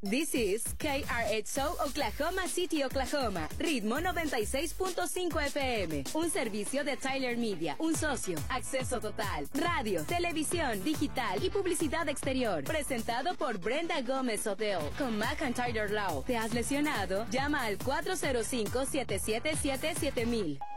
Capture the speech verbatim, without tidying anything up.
This is K R X O Oklahoma City, Oklahoma. Ritmo noventa y seis punto cinco F M. Un servicio de Tyler Media. Un socio. Acceso total. Radio, televisión, digital y publicidad exterior. Presentado por Brenda Gómez Hotel. Con McIntyre Law. ¿Te has lesionado? Llama al cuatro cero cinco, siete siete siete, siete mil.